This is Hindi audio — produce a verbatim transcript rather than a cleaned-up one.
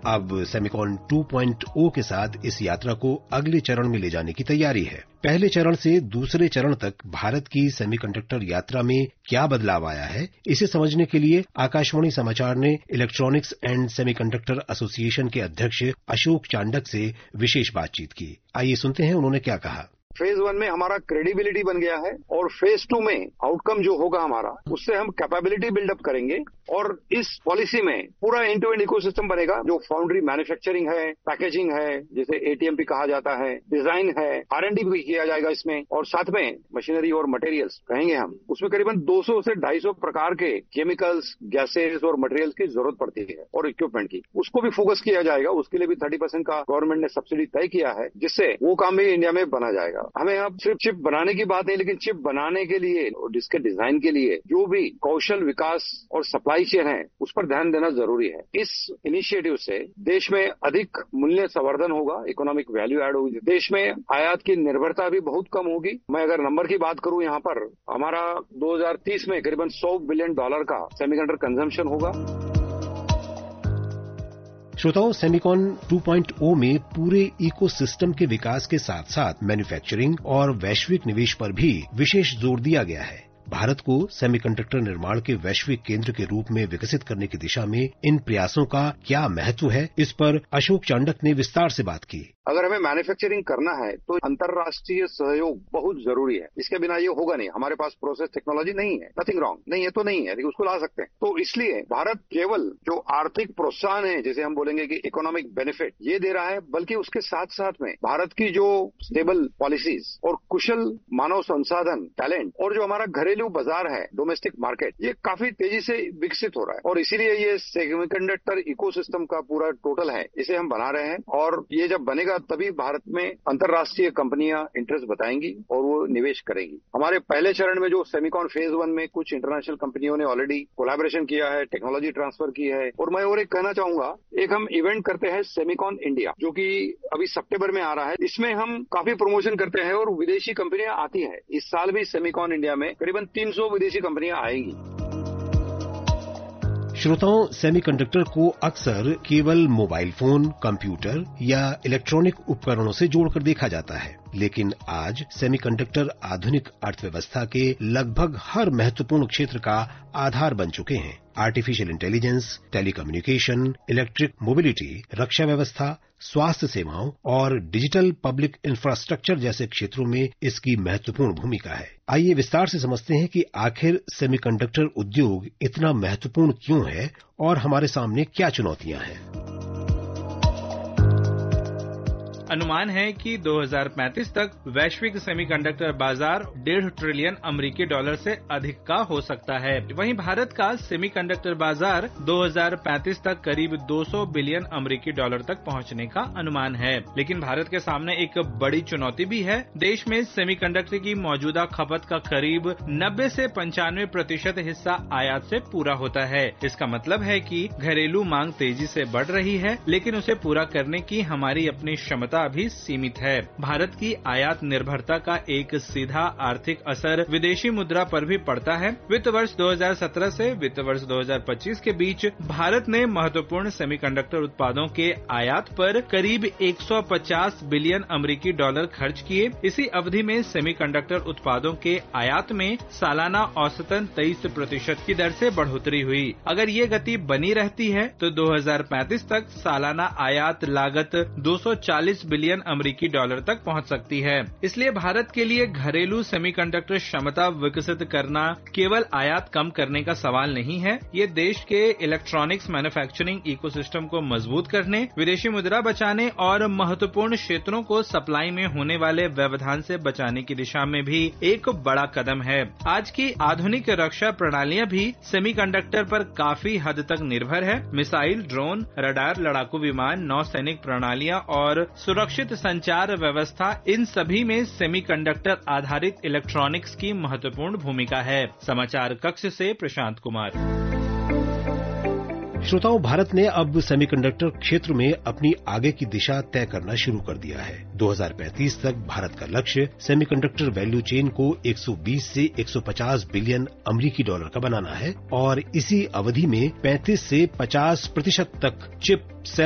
अब सेमिकॉन टू पॉइंट ओ के साथ इस यात्रा को अगले चरण में ले जाने की तैयारी है। पहले चरण से दूसरे चरण तक भारत की सेमीकंडक्टर यात्रा में क्या बदलाव आया है, इसे समझने के लिए आकाशवाणी समाचार ने इलेक्ट्रॉनिक्स एंड सेमीकंडक्टर एसोसिएशन के अध्यक्ष अशोक चांडक से विशेष बातचीत की। आइए सुनते हैं उन्होंने क्या कहा। फेज वन में हमारा क्रेडिबिलिटी बन गया है और फेज टू में आउटकम जो होगा हमारा, उससे हम कैपेबिलिटी बिल्डअप करेंगे और इस पॉलिसी में पूरा एंड टू एंड इकोसिस्टम बनेगा, जो फाउंड्री मैन्युफैक्चरिंग है, पैकेजिंग है, जिसे एटीएमपी कहा जाता है, डिजाइन है, आर एंड डी भी किया जाएगा इसमें, और साथ में मशीनरी और मटेरियल्स कहेंगे हम। उसमें करीबन दो सौ से ढाई सौ प्रकार के केमिकल्स, गैसेज और मटेरियल्स की जरूरत पड़ती है और इक्विपमेंट की, उसको भी फोकस किया जाएगा। उसके लिए भी थर्टी परसेंट का गवर्नमेंट ने सब्सिडी तय किया है, जिससे वो काम भी इंडिया में बना जाएगा। हमें अब सिर्फ चिप बनाने की बात नहीं, लेकिन चिप बनाने के लिए और इसके डिजाइन के लिए जो भी कौशल विकास और सप्लाई चेन है, उस पर ध्यान देना जरूरी है। इस इनिशिएटिव से देश में अधिक मूल्य संवर्धन होगा, इकोनॉमिक वैल्यू एड होगी, देश में आयात की निर्भरता भी बहुत कम होगी। मैं अगर नंबर की बात करूं, यहाँ पर हमारा दो हज़ार तीस में करीबन सौ बिलियन डॉलर का सेमीकंडक्टर कंजम्पशन होगा। श्रोताओं, सेमिकॉन टू पॉइंट ओ में पूरे इकोसिस्टम के विकास के साथ साथ मैन्युफैक्चरिंग और वैश्विक निवेश पर भी विशेष जोर दिया गया है। भारत को सेमीकंडक्टर निर्माण के वैश्विक केंद्र के रूप में विकसित करने की दिशा में इन प्रयासों का क्या महत्व है, इस पर अशोक चांडक ने विस्तार से बात की। अगर हमें मैन्युफैक्चरिंग करना है तो अंतर्राष्ट्रीय सहयोग बहुत जरूरी है। इसके बिना ये होगा नहीं। हमारे पास प्रोसेस टेक्नोलॉजी नहीं है, नथिंग रॉन्ग, नहीं है तो नहीं है, लेकिन उसको ला सकते हैं। तो इसलिए भारत केवल जो आर्थिक प्रोत्साहन है, जैसे हम बोलेंगे कि इकोनॉमिक बेनिफिट, ये दे रहा है, बल्कि उसके साथ साथ में भारत की जो स्टेबल पॉलिसीज और कुशल मानव संसाधन, टैलेंट और जो हमारा घरेलू बाजार है, डोमेस्टिक मार्केट, ये काफी तेजी से विकसित हो रहा है। और इसीलिए ये सेमीकंडक्टर इकोसिस्टम का पूरा टोटल है, इसे हम बना रहे हैं। और ये जब बनेगा तभी भारत में अंतर्राष्ट्रीय कंपनियां इंटरेस्ट बताएंगी और वो निवेश करेंगी। हमारे पहले चरण में जो सेमिकॉन फेज वन में कुछ इंटरनेशनल कंपनियों ने ऑलरेडी कोलैबोरेशन किया है, टेक्नोलॉजी ट्रांसफर की है। और मैं और एक कहना चाहूंगा, एक हम इवेंट करते हैं सेमिकॉन इंडिया, जो कि अभी सितंबर में आ रहा है। इसमें हम काफी प्रमोशन करते हैं और विदेशी कंपनियां आती है। इस साल भी सेमिकॉन इंडिया में करीबन तीन सौ विदेशी कंपनियां आएंगी। श्रोताओं, सेमीकंडक्टर को अक्सर केवल मोबाइल फोन, कंप्यूटर या इलेक्ट्रॉनिक उपकरणों से जोड़कर देखा जाता है, लेकिन आज सेमीकंडक्टर आधुनिक अर्थव्यवस्था के लगभग हर महत्वपूर्ण क्षेत्र का आधार बन चुके हैं। Artificial intelligence, telecommunication, electric mobility, रक्षा व्यवस्था, स्वास्थ्य सेवाओं और डिजिटल पब्लिक इंफ्रास्ट्रक्चर जैसे क्षेत्रों में इसकी महत्वपूर्ण भूमिका है। आइए विस्तार से समझते हैं कि आखिर सेमीकंडक्टर उद्योग इतना महत्वपूर्ण क्यों है और हमारे सामने क्या चुनौतियां हैं। अनुमान है कि दो हज़ार पैंतीस तक वैश्विक सेमीकंडक्टर बाजार डेढ़ ट्रिलियन अमेरिकी डॉलर से अधिक का हो सकता है। वहीं भारत का सेमीकंडक्टर बाजार दो हज़ार पैंतीस तक करीब दो सौ बिलियन अमेरिकी डॉलर तक पहुंचने का अनुमान है। लेकिन भारत के सामने एक बड़ी चुनौती भी है। देश में सेमीकंडक्टर की मौजूदा खपत का करीब नब्बे से पंचानवे प्रतिशत हिस्सा आयात से पूरा होता है। इसका मतलब है कि घरेलू मांग तेजी से बढ़ रही है, लेकिन उसे पूरा करने की हमारी अपनी क्षमता भी सीमित है। भारत की आयात निर्भरता का एक सीधा आर्थिक असर विदेशी मुद्रा पर भी पड़ता है। वित्त वर्ष दो हज़ार सत्रह से वित्त वर्ष दो हज़ार पच्चीस के बीच भारत ने महत्वपूर्ण सेमीकंडक्टर उत्पादों के आयात पर करीब एक सौ पचास बिलियन अमेरिकी डॉलर खर्च किए। इसी अवधि में सेमीकंडक्टर उत्पादों के आयात में सालाना औसतन तेईस प्रतिशत की दर से बढ़ोतरी हुई। अगर ये गति बनी रहती है तो दो हज़ार पैंतीस तक सालाना आयात लागत दो सौ चालीस बिलियन अमेरिकी डॉलर तक पहुंच सकती है। इसलिए भारत के लिए घरेलू सेमीकंडक्टर क्षमता विकसित करना केवल आयात कम करने का सवाल नहीं है। ये देश के इलेक्ट्रॉनिक्स मैन्युफैक्चरिंग इकोसिस्टम को मजबूत करने, विदेशी मुद्रा बचाने और महत्वपूर्ण क्षेत्रों को सप्लाई में होने वाले व्यवधान से बचाने की दिशा में भी एक बड़ा कदम है। आज की आधुनिक रक्षा प्रणालियां भी सेमीकंडक्टर पर काफी हद तक निर्भर है। मिसाइल, ड्रोन, रडार, लड़ाकू विमान, नौसैनिक प्रणालियां और सुरक्षित संचार व्यवस्था, इन सभी में सेमीकंडक्टर आधारित इलेक्ट्रॉनिक्स की महत्वपूर्ण भूमिका है। समाचार कक्ष से प्रशांत कुमार। श्रोताओं, भारत ने अब सेमीकंडक्टर क्षेत्र में अपनी आगे की दिशा तय करना शुरू कर दिया है। दो हज़ार पैंतीस तक भारत का लक्ष्य सेमीकंडक्टर वैल्यू चेन को एक सौ बीस से एक सौ पचास बिलियन अमेरिकी डॉलर का बनाना है और इसी अवधि में पैंतीस से पचास प्रतिशत तक चिप